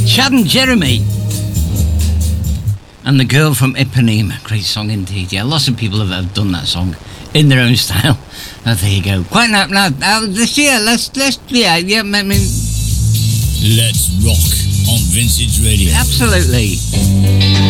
Chad and Jeremy. And The Girl from Ipanema. Great song indeed. Yeah, lots of people have done that song in their own style. Oh, there you go. Quite now this year, let's rock on Vintage Radio. Absolutely.